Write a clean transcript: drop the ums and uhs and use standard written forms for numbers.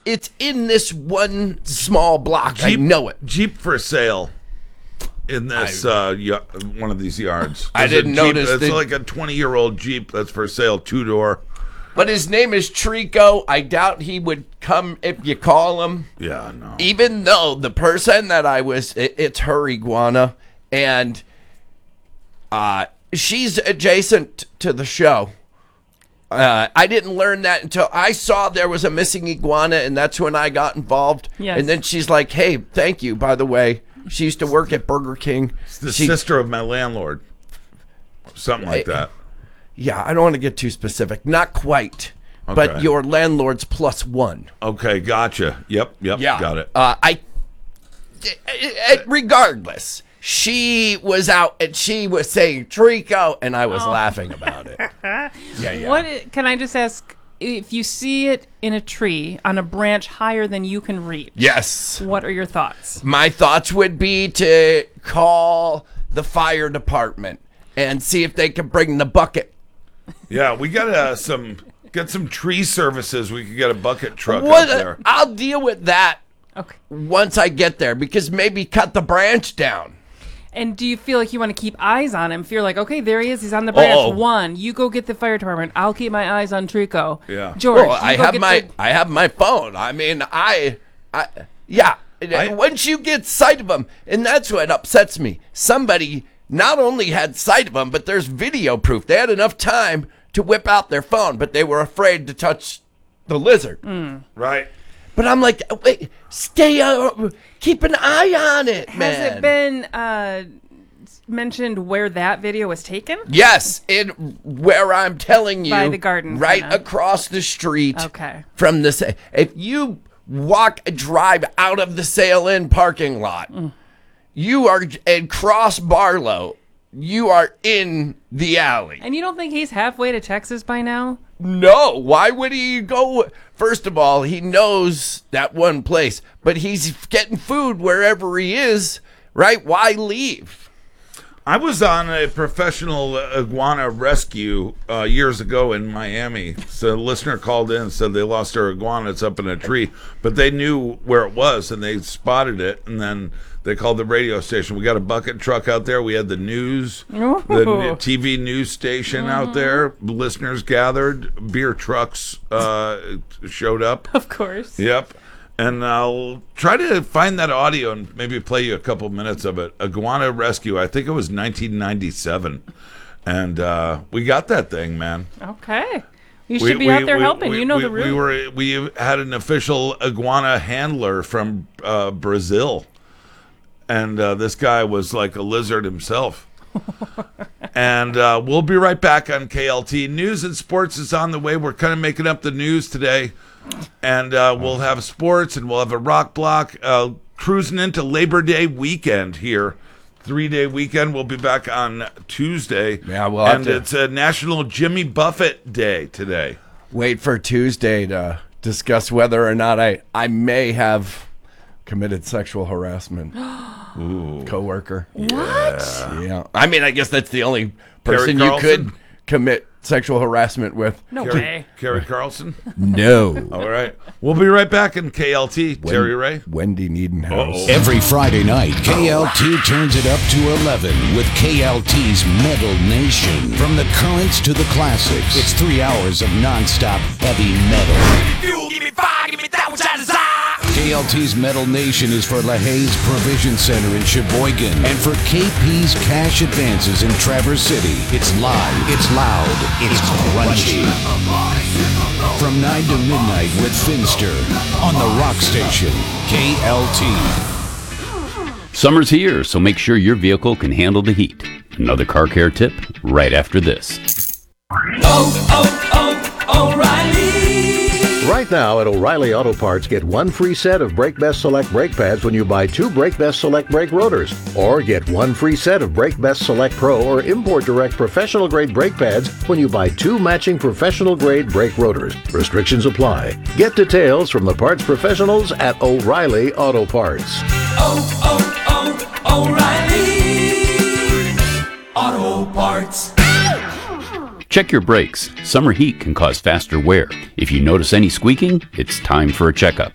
it's in this one small block. I know it. Jeep for sale in this one of these yards. I didn't notice. It's like a 20-year-old Jeep that's for sale, 2-door. But his name is Trico. I doubt he would come if you call him. Yeah, no. Even though the person that it's her iguana, and she's adjacent to the show. I didn't learn that until I saw there was a missing iguana, and that's when I got involved. Yes. And then she's like, hey, thank you, by the way. She used to work at Burger King. It's the sister of my landlord. Something like that. Yeah, I don't want to get too specific. Not quite. Okay. But your landlord's +1. Okay, gotcha. Yep, Yeah. Got it. Regardless, she was out and she was saying Trico, and I was laughing about it. Yeah. Can I just ask, if you see it in a tree on a branch higher than you can reach? Yes. What are your thoughts? My thoughts would be to call the fire department and see if they can bring the bucket. Yeah, we got get some tree services. We could get a bucket truck up there. I'll deal with that once I get there, because maybe cut the branch down. And do you feel like you want to keep eyes on him? If you're like, okay, there he is. He's on the branch. One, you go get the fire department. I'll keep my eyes on Trico. Yeah. George, I have my phone. I mean, once you get sight of him, and that's what upsets me. Somebody not only had sight of him, but there's video proof. They had enough time to whip out their phone, but they were afraid to touch the lizard. Right. But I'm like, wait, keep an eye on it, man. Has it been mentioned where that video was taken? Yes, where I'm telling you. By the garden. Right across the street. Okay. From this. If you drive out of the Sail Inn parking lot, you are, and cross Barlow, you are in the alley. And you don't think he's halfway to Texas by now? No, why would he go? First of all, he knows that one place, but he's getting food wherever he is, right? Why leave? I was on a professional iguana rescue years ago in Miami. So a listener called in and said they lost their iguana. It's up in a tree, but they knew where it was and they spotted it, and then they called the radio station. We got a bucket truck out there. We had the news, the TV news station out there. Listeners gathered. Beer trucks showed up. Of course. Yep. And I'll try to find that audio and maybe play you a couple minutes of it. Iguana Rescue. I think it was 1997. And we got that thing, man. Okay. You should be out there helping. You know the route. We had an official iguana handler from Brazil. And this guy was like a lizard himself. And we'll be right back on KLT. News and sports is on the way. We're kind of making up the news today. And we'll have sports and we'll have a rock block. Cruising into Labor Day weekend here. 3-day weekend. We'll be back on Tuesday. Yeah, we'll have it's a National Jimmy Buffett Day today. Wait for Tuesday to discuss whether or not I may have committed sexual harassment. Coworker. What? Yeah. I mean, I guess that's the only person you could commit sexual harassment with. No way. Carrie Carlson? No. All right. We'll be right back in KLT. Terry Ray? Wendy Needenhouse. Every Friday night, KLT turns it up to 11 with KLT's Metal Nation. From the currents to the classics, it's 3 hours of nonstop heavy metal. Fuel, give me fire, give me that which I desire. KLT's Metal Nation is for LaHaye's Provision Center in Sheboygan and for KP's Cash Advances in Traverse City. It's live, it's loud, it's crunchy. From 9 to midnight with Finster on the Rock Station, KLT. Summer's here, so make sure your vehicle can handle the heat. Another car care tip right after this. O'Reilly. Right now at O'Reilly Auto Parts, get one free set of Brake Best Select brake pads when you buy 2 Brake Best Select brake rotors. Or get one free set of Brake Best Select Pro or Import Direct professional grade brake pads when you buy 2 matching professional grade brake rotors. Restrictions apply. Get details from the parts professionals at O'Reilly Auto Parts. O'Reilly Auto Parts. Check your brakes. Summer heat can cause faster wear. If you notice any squeaking, it's time for a checkup.